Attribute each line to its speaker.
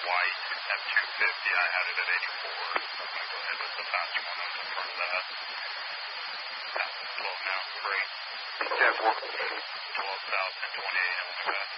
Speaker 1: white F-250. I had it at 84. I'm going to go ahead with the faster one and confirm that. That's 12 now. Great.
Speaker 2: 10-4.
Speaker 1: 12 south and 28 on the back.